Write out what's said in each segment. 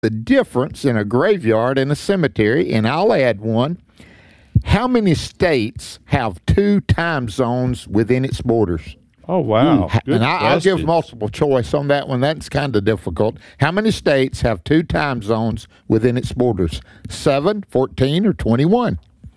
the difference in a graveyard and a cemetery, and I'll add one. How many states have 2 time zones within its borders? Oh, wow. Good And I'll give question. multiple choice on that one. That's kind of difficult. How many states have 2 time zones within its borders? 7, 14, or 21?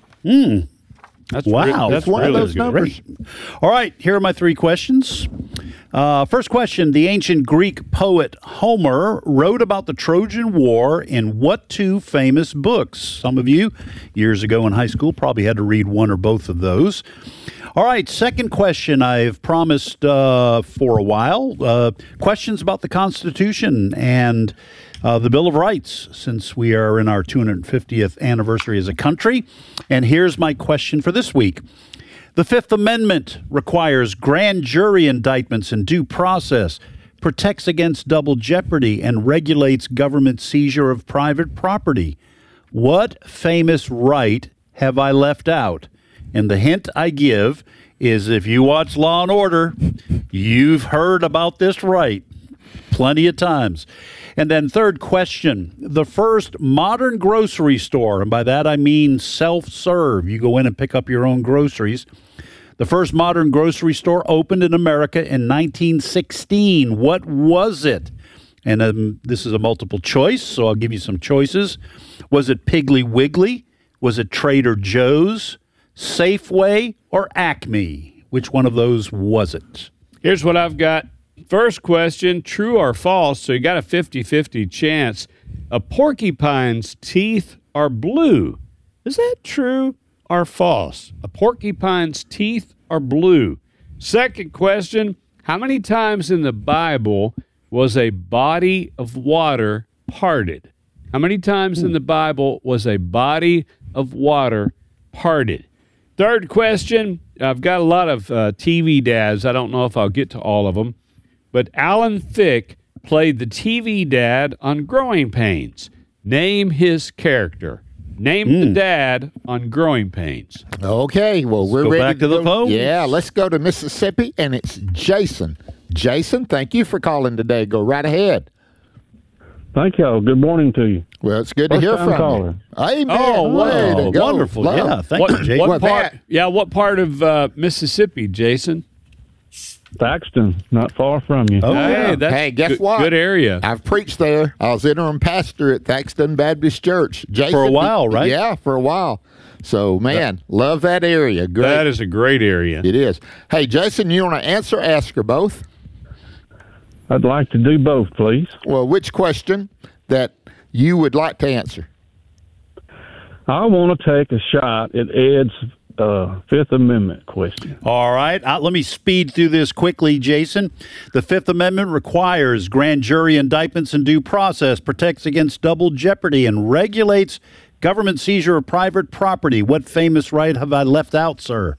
That's Wow. That's one of really those good. numbers. All right, here are my 3 questions. First question, the ancient Greek poet Homer wrote about the Trojan War in what 2 famous books? Some of you, years ago in high school, probably had to read one or both of those. All right, second question I've promised for a while. Questions about the Constitution and the Bill of Rights, since we are in our 250th anniversary as a country. And here's my question for this week. The Fifth Amendment requires grand jury indictments and due process, protects against double jeopardy, and regulates government seizure of private property. What famous right have I left out? And the hint I give is if you watch Law and Order, you've heard about this right plenty of times. And then third question, the first modern grocery store, and by that I mean self-serve. You go in and pick up your own groceries. The first modern grocery store opened in America in 1916. What was it? And this is a multiple choice, so I'll give you some choices. Was it Piggly Wiggly? Was it Trader Joe's, Safeway, or Acme? Which one of those was it? Here's what I've got. First question, true or false? So you got a 50-50 chance. A porcupine's teeth are blue. Is that true or false? A porcupine's teeth are blue. Second question, how many times in the Bible was a body of water parted? How many times in the Bible was a body of water parted? Third question, I've got a lot of TV dads. I don't know if I'll get to all of them. But Alan Thicke played the TV dad on Growing Pains. Name his character. Name the dad on Growing Pains. Okay, well, we're go ready back to the phone. Yeah, let's go to Mississippi, and it's Jason. Jason, thank you for calling today. Go right ahead. Thank y'all. Good morning to you. Well, it's good to hear First-time from caller. you. Amen. Oh, Way to go. Wonderful. Love. Yeah, thank you, Jason. What part? that- Yeah, what part of Mississippi, Jason? Thaxton, not far from you. Oh, Hey, that's Hey, guess good, what? Good area. I've preached there. I was interim pastor at Thaxton Baptist Church. Jason, For a while, right? Yeah, for a while. So, man, love that area. Great. That is a great area. It is. Hey, Jason, you want to answer, ask, or both? I'd like to do both, please. Well, which question that you would like to answer? I want to take a shot at Ed's Fifth Amendment question. All right. Let me speed through this quickly, Jason. The Fifth Amendment requires grand jury indictments and due process, protects against double jeopardy, and regulates government seizure of private property. What famous right have I left out, sir?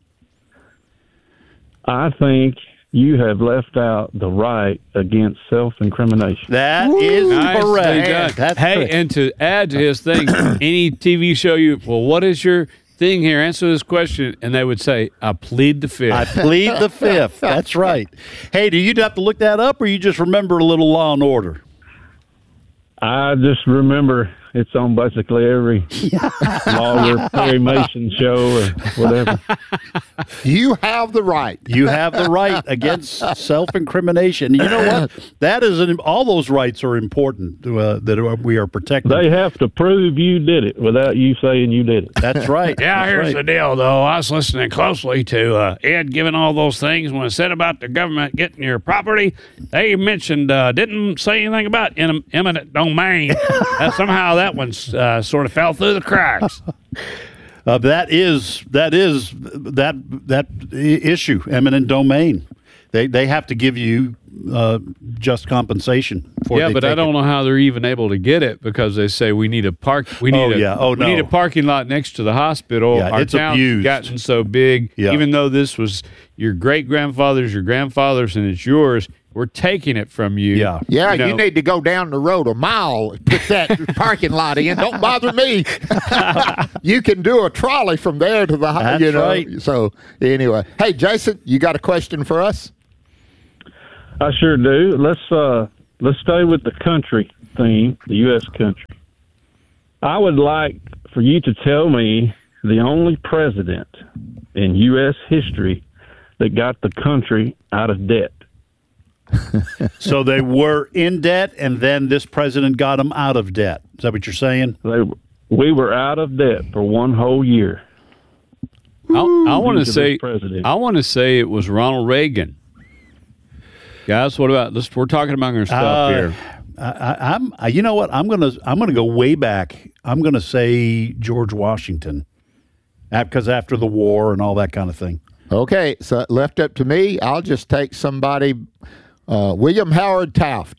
I think you have left out the right against self-incrimination. That is Nicely correct. done. That's hey, correct. and to add to his thing, any TV show what is your thing here? Answer this question. And they would say, I plead the fifth. I plead the fifth. That's right. Hey, do you have to look that up, or you just remember a little Law and Order? I just remember it's on basically every lawyer Perry Mason show or whatever. You have the right. You have the right against self-incrimination. You know what? That is all those rights are important that we are protecting. They have to prove you did it without you saying you did it. That's right. Yeah, That's here's right. the deal, though. I was listening closely to Ed giving all those things when it said about the government getting your property. They mentioned, didn't say anything about eminent domain. Somehow that one sort of fell through the cracks. That issue, eminent domain. They have to give you just compensation for Yeah, but I don't know how they're even able to get it because they say we need a we need a parking lot next to the hospital. Yeah, Our it's town's abused. gotten so big. Yeah. Even though this was your grandfather's, and it's yours, we're taking it from you. Yeah. Yeah, You know. you need to go down the road a mile, put that parking lot in. Don't bother me. You can do a trolley from there to the That's you know. right. So anyway, hey Jason, you got a question for us? I sure do. let's stay with the country theme, the U.S. country. I would like for you to tell me the only president in U.S. history that got the country out of debt. So they were in debt, and then this president got them out of debt. Is that what you're saying? We were out of debt for one whole year. I want to Due to say this president. I want to say it was Ronald Reagan. Guys, what about this? We're talking about our stuff here. I'm. You know what? I'm gonna go way back. I'm gonna say George Washington, because after the war and all that kind of thing. Okay, so left up to me, I'll just take somebody, William Howard Taft.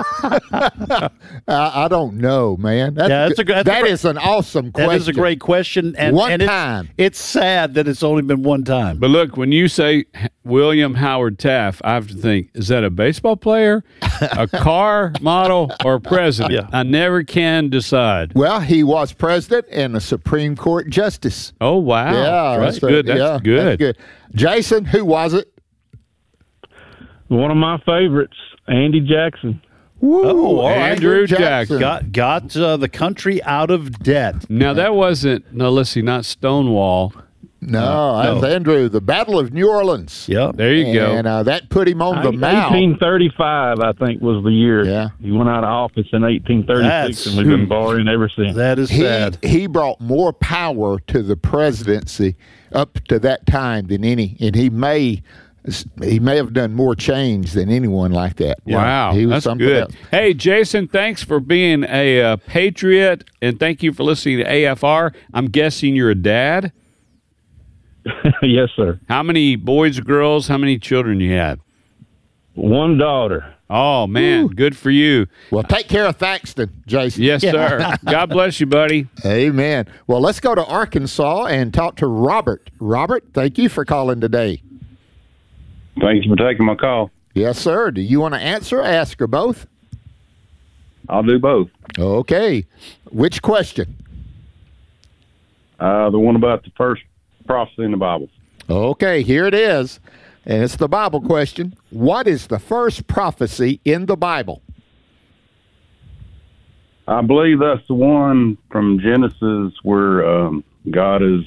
I don't know, man. That is an awesome question. That is a great question. And, One time. It's sad that it's only been one time. But look, when you say William Howard Taft, I have to think, is that a baseball player, a car model, or a president? Yeah. I never can decide. Well, he was president and a Supreme Court justice. Oh, wow. Yeah, That's good. That's good. Jason, who was it? One of my favorites, Andy Jackson. Woo, Andrew Jackson. Got the country out of debt. Now, that wasn't, no, let's see, not Stonewall. No, that was Andrew. The Battle of New Orleans. Yep. There you go. And that put him on the map. 1835, I think, was the year. Yeah. He went out of office in 1836, and we've been borrowing ever since. That is sad. He brought more power to the presidency up to that time than any, and he may have done more change than anyone like that. Wow, he was that's something good. else. Hey, Jason, thanks for being a patriot, and thank you for listening to AFR. I'm guessing you're a dad. Yes, sir. How many boys or girls? How many children you have? One daughter. Oh, man, good for you. Well, take care of Thaxton, Jason. Yes, sir. God bless you, buddy. Amen. Well, let's go to Arkansas and talk to Robert. Robert, thank you for calling today. Thank you for taking my call. Yes, sir. Do you want to answer, ask, or both? I'll do both. Okay. Which question? The one about the first prophecy in the Bible. Okay, here it is. And it's the Bible question. What is the first prophecy in the Bible? I believe that's the one from Genesis where God is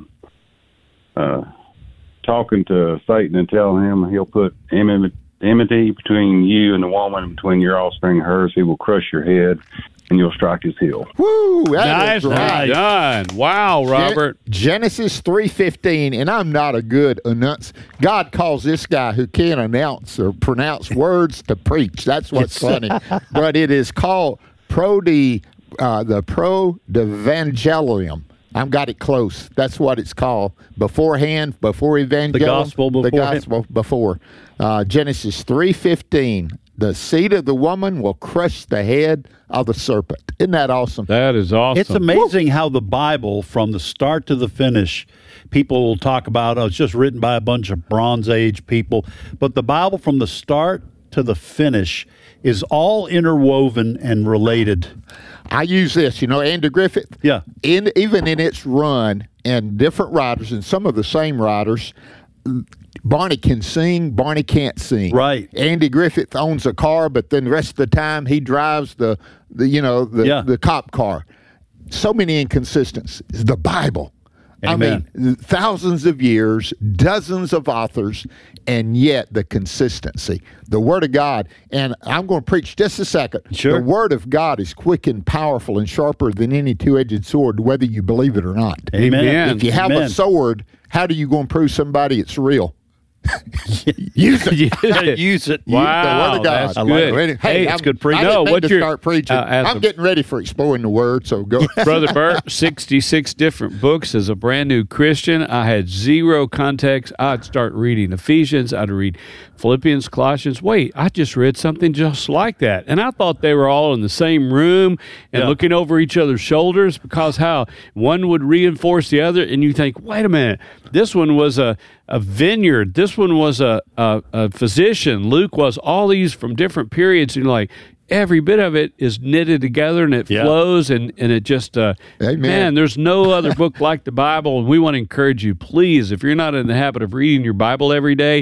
talking to Satan and telling him he'll put enmity between you and the woman, between your offspring and hers. He will crush your head, and you'll strike his heel. Woo! Nice done. Wow, Robert. Genesis 3:15, and I'm not a good God calls this guy who can't announce or pronounce words to preach. That's what's funny. But it is called the Prodevangelium. I've got it close. That's what it's called. Before evangelium. The gospel before. The gospel before. Genesis 3:15. The seed of the woman will crush the head of the serpent. Isn't that awesome? That is awesome. It's amazing how the Bible, from the start to the finish, people will talk about, it's just written by a bunch of Bronze Age people. But the Bible, from the start to the finish, is all interwoven and related. I use this, Andrew Griffith. Yeah. Even in its run, and different writers, and some of the same writers, Barney can sing, Barney can't sing. Right. Andy Griffith owns a car, but then the rest of the time he drives the cop car. So many inconsistencies. The Bible. Amen. I mean, thousands of years, dozens of authors, and yet the consistency. The Word of God, and I'm going to preach just a second. Sure. The Word of God is quick and powerful and sharper than any two-edged sword, whether you believe it or not. Amen. If you have a sword, how do you go and prove somebody it's real? Use it. Use it. Wow, The Word of God. that's good. Hey, it's good preaching. I didn't mean what's to your- start preaching. I'm getting ready for exploring the Word, so go. Brother Bert, 66 different books as a brand new Christian. I had zero context. I'd start reading Ephesians. I'd read Philippians, Colossians. Wait, I just read something just like that. And I thought they were all in the same room and looking over each other's shoulders, because how one would reinforce the other. And you think, wait a minute, this one was a vineyard. This one was a physician. Luke was all these from different periods. And you're like, every bit of it is knitted together and it flows and it just, man, there's no other book like the Bible. And we want to encourage you, please, if you're not in the habit of reading your Bible every day,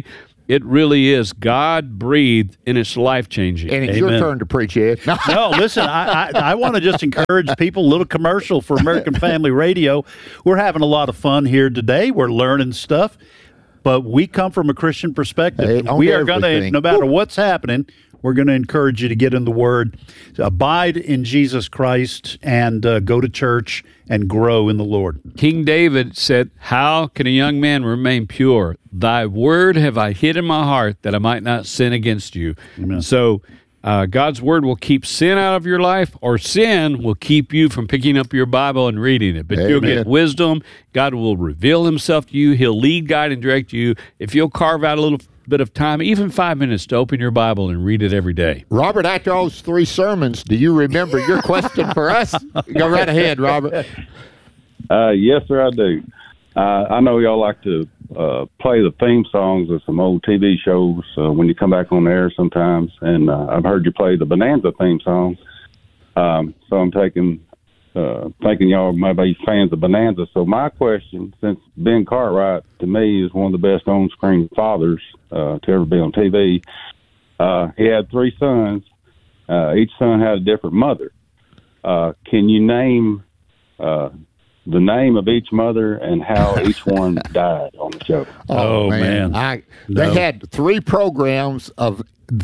it really is God-breathed and it's life-changing. And it's Amen. your turn to preach, Ed. No. No, listen, I want to just encourage people, a little commercial for American Family Radio. We're having a lot of fun here today. We're learning stuff, but we come from a Christian perspective. Hey, on We are going to, everything. no matter what's happening, we're going to encourage you to get in the Word, abide in Jesus Christ, and go to church and grow in the Lord. King David said, "How can a young man remain pure? Thy word have I hid in my heart that I might not sin against you." Amen. So God's word will keep sin out of your life, or sin will keep you from picking up your Bible and reading it. But you'll get Amen. wisdom. God will reveal himself to you. He'll lead, guide, and direct you. If you'll carve out a little bit of time, even 5 minutes, to open your Bible and read it every day. Robert, after all those 3 sermons, do you remember your question for us? Go right ahead, Robert. Yes, sir, I do. I know y'all like to play the theme songs of some old TV shows when you come back on the air sometimes, and I've heard you play the Bonanza theme song. So I'm thinking y'all might be fans of Bonanza. So my question, since Ben Cartwright, to me, is one of the best on-screen fathers to ever be on TV, he had 3 sons. Each son had a different mother. Can you name the name of each mother and how each one died on the show? Oh, man. They No. had 3 programs of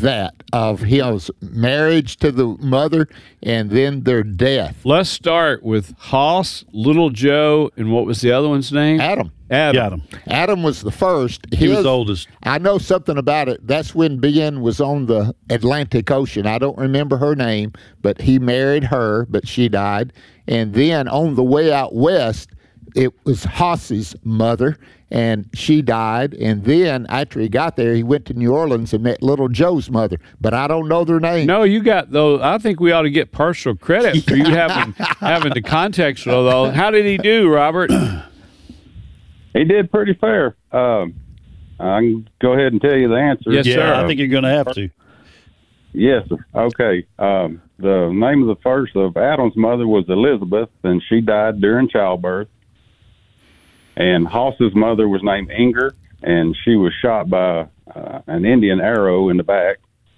his marriage to the mother and then their death. Let's start with Hoss, Little Joe, and what was the other one's name? Adam. Adam. Adam was the first. He was the oldest. I know something about it. That's when Ben was on the Atlantic Ocean. I don't remember her name, but he married her, but she died. And then on the way out west, it was Hoss's mother, and she died. And then after he got there, he went to New Orleans and met Little Joe's mother, but I don't know their name. No, you got those. I think we ought to get partial credit for you having the context of those. How did he do, Robert? He did pretty fair. I can go ahead and tell you the answer. Yes, Yeah, sir. I think you're going to have to. Yes, sir. Okay. The name of the first of Adam's mother was Elizabeth, and she died during childbirth. And Hoss's mother was named Inger, and she was shot by an Indian arrow in the back.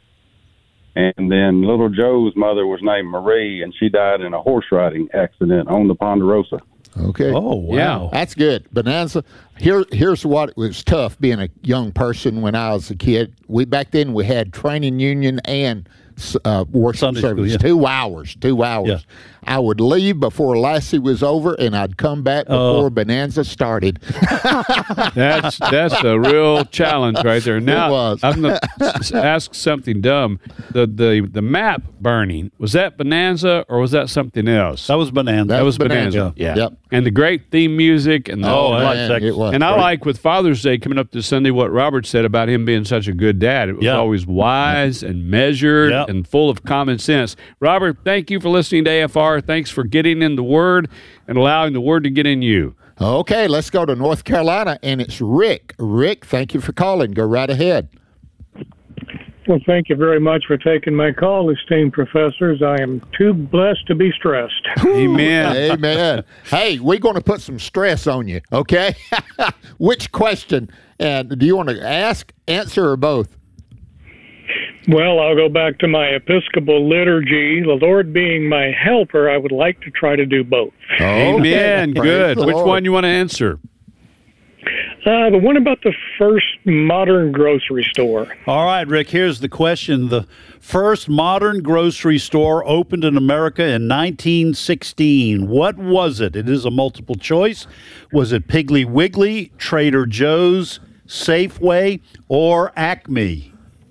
And then Little Joe's mother was named Marie, and she died in a horse riding accident on the Ponderosa. Okay. Oh, wow. Yeah. That's good. Bonanza. Here's what it was tough being a young person when I was a kid. Back then we had training union and worship Sunday school, service. yeah. 2 hours. 2 hours. Yeah. I would leave before Lassie was over, and I'd come back before Bonanza started. That's a real challenge right there. Now, was. I'm going to ask something dumb. The map burning, was that Bonanza or was that something else? That was Bonanza. That was Bonanza. Yeah. Yeah. Yep. And the great theme music and the Oh, I like Man, that. it was. and I like with Father's Day coming up this Sunday what Robert said about him being such a good dad. It was Yeah. always wise and measured Yeah. and full of common sense. Robert, thank you for listening to AFR. Thanks for getting in the Word and allowing the Word to get in you. Okay, let's go to North Carolina, and it's Rick. Rick, thank you for calling. Go right ahead. Well, thank you very much for taking my call, esteemed professors. I am too blessed to be stressed. Amen. Amen. Hey, we're going to put some stress on you, okay? Which question? And do you want to ask, answer, or both? Well, I'll go back to my Episcopal liturgy. The Lord being my helper, I would like to try to do both. Amen. Praise Good. the Which Lord. one you want to answer? The one about the first modern grocery store. All right, Rick, here's the question. The first modern grocery store opened in America in 1916. What was it? It is a multiple choice. Was it Piggly Wiggly, Trader Joe's, Safeway, or Acme?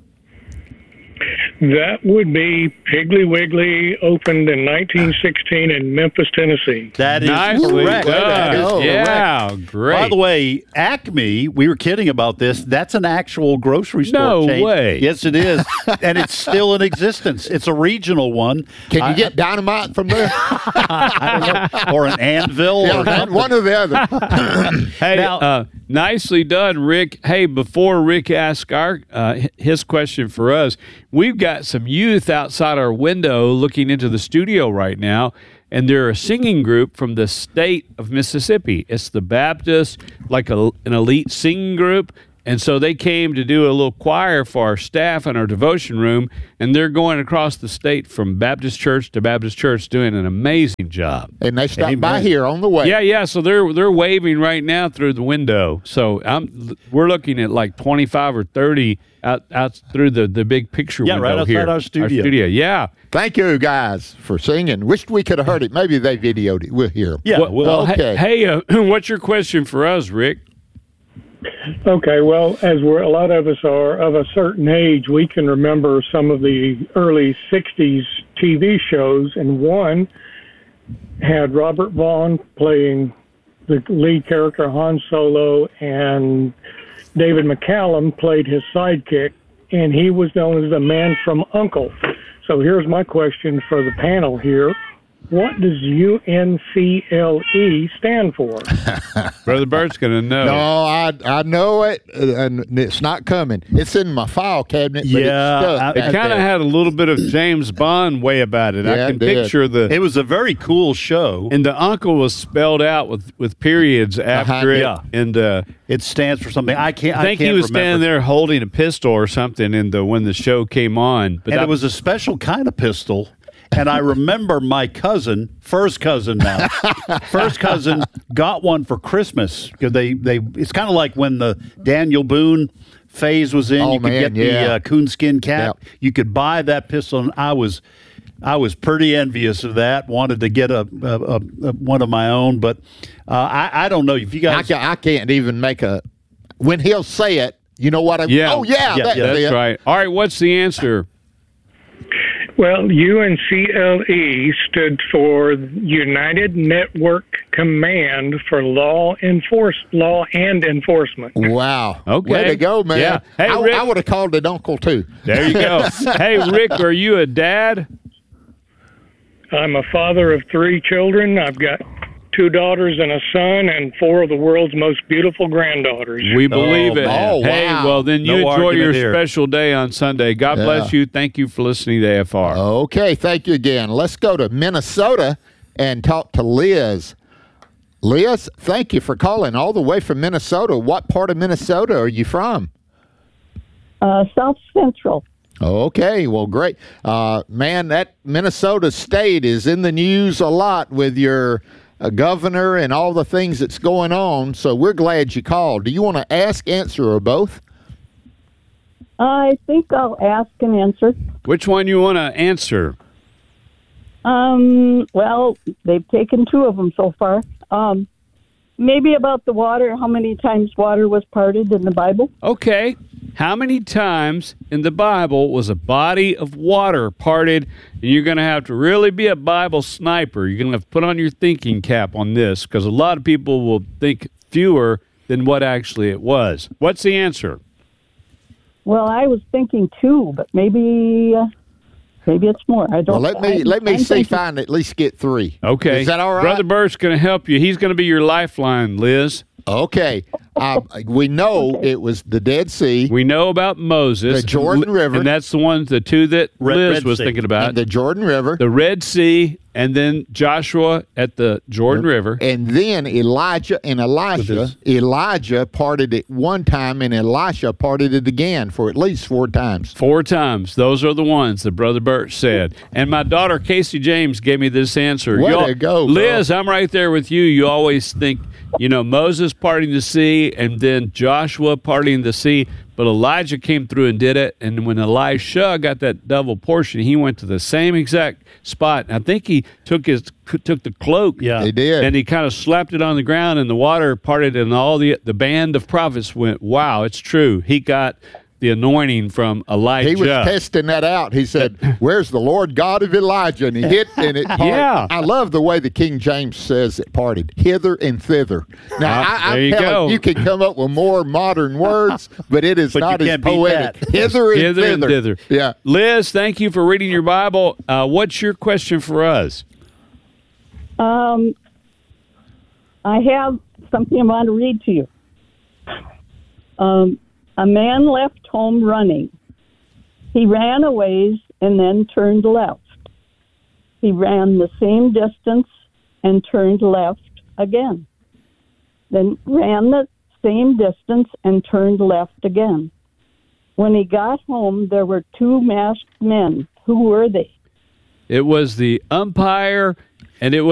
That would be Piggly Wiggly, opened in 1916 in Memphis, Tennessee. That is Nicely correct. done. That is correct. Yeah, great. By the way, Acme, we were kidding about this. That's an actual grocery store No chain. way. Yes, it is. And it's still in existence. It's a regional one. Can you get dynamite from there? I don't know. Or an anvil or Yeah, something. one or the other. Hey, Now- nicely done, Rick. Hey, before Rick asks his question for us, we've got some youth outside our window looking into the studio right now, and they're a singing group from the state of Mississippi. It's the Baptist, like an elite singing group, And so they came to do a little choir for our staff in our devotion room, and they're going across the state from Baptist church to Baptist church doing an amazing job. And they stopped by here on the way. Yeah. So they're waving right now through the window. So we're looking at like 25 or 30 out through the big picture window right outside here. our studio. Yeah. Thank you, guys, for singing. Wished we could have heard it. Maybe they videoed it. We'll hear them. Yeah. Well, okay. Hey, what's your question for us, Rick? Okay, well, as a lot of us are of a certain age, we can remember some of the early 60s TV shows, and one had Robert Vaughn playing the lead character, Han Solo, and David McCallum played his sidekick, and he was known as the Man from U.N.C.L.E. So here's my question for the panel here. What does UNCLE stand for? Brother Bert's going to know. No, I know it, and it's not coming. It's in my file cabinet, but Yeah, it's stuck. It kind of had a little bit of James Bond way about it. Yeah, I can it did. picture It was a very cool show. and the uncle was spelled out with periods after it. Yeah. And It stands for something. I I think can't he was remember. standing there holding a pistol or something when the show came on. But And that it was a special kind of pistol. And I remember my first cousin, got one for Christmas because it's kind of like when the Daniel Boone phase was in. Oh, You could man, get yeah. the coonskin cap. Yep. You could buy that pistol, and I was pretty envious of that. Wanted to get a one of my own, but I don't know if you guys. I can't even make a. When he'll say it, you know what I mean? Yeah. Oh, yeah. Yeah, that's yeah, that's it. right. All right, what's the answer? Well, UNCLE stood for United Network Command for Law and Enforcement. Wow. Okay. Way to go, man. Yeah. Hey, Rick. I would have called it Uncle, too. There you go. Hey, Rick, are you a dad? I'm a father of 3 children. I've got 2 daughters and a son, and 4 of the world's most beautiful granddaughters. We believe it. man. Oh, Hey, wow. well, then you No enjoy your argument here. special day on Sunday. God bless you. Thank you for listening to AFR. Okay, thank you again. Let's go to Minnesota and talk to Liz. Liz, thank you for calling all the way from Minnesota. What part of Minnesota are you from? South Central. Okay, well, great. Man, that Minnesota state is in the news a lot with your governor and all the things that's going on, so we're glad you called. Do you want to ask, answer, or both? I think I'll ask and answer. Which one you want to answer? Well, they've taken 2 of them so far. Maybe about the water, how many times water was parted in the Bible? Okay. How many times in the Bible was a body of water parted? And you're going to have to really be a Bible sniper. You're going to have to put on your thinking cap on this because a lot of people will think fewer than what actually it was. What's the answer? Well, I was thinking 2, but maybe it's more. I don't. Well, let me see if I can at least get 3. Okay. Is that all right? Brother Bert's going to help you. He's going to be your lifeline, Liz. Okay. We know it was the Dead Sea We know about Moses. The Jordan River. And that's the 2 that Liz Red was Sea. thinking about. and the Jordan River, The Red Sea, and then Joshua at the Jordan River. and then Elijah and Elisha. Elijah parted it one time, and Elisha parted it again for at least 4 times. 4 times. Those are the ones that Brother Bert said. And my daughter, Casey James, gave me this answer. Way Y'all- to go, bro. Liz, I'm right there with you. You always think, Moses parting the sea and then Joshua parting the sea. But Elijah came through and did it. And when Elisha got that double portion, he went to the same exact spot. And I think he took the cloak. Yeah. He did. And he kind of slapped it on the ground, and the water parted, and all the band of prophets went, wow, it's true. He got the anointing from Elijah. He was testing that out. He said, "Where's the Lord God of Elijah?" And he hit, and it parted. Yeah. I love the way the King James says it parted, hither and thither. Now, there you I'm telling go. you can come up with more modern words, but it is But you not as can't beat poetic. that. Hither and Hither thither. and thither. Yeah. Liz, thank you for reading your Bible. What's your question for us? I have something I want to read to you. A man left home running. He ran a ways and then turned left. He ran the same distance and turned left again. Then ran the same distance and turned left again. When he got home, there were two masked men. Who were they? It was the umpire, and it was